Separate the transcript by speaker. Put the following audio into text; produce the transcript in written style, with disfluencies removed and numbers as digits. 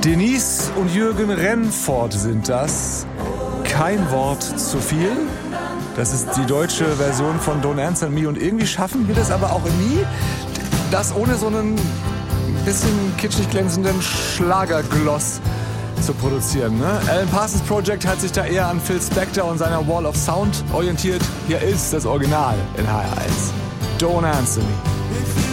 Speaker 1: Denise und Jürgen Rennfort sind das. Kein Wort zu viel. Das ist die deutsche Version von Don't Answer Me. Und irgendwie schaffen wir das aber auch nie, das ohne so einen bisschen kitschig glänzenden Schlagergloss zu produzieren. Ne? Alan Parsons Project hat sich da eher an Phil Spector und seiner Wall of Sound orientiert. Hier ist das Original in HR1. Don't Answer Me.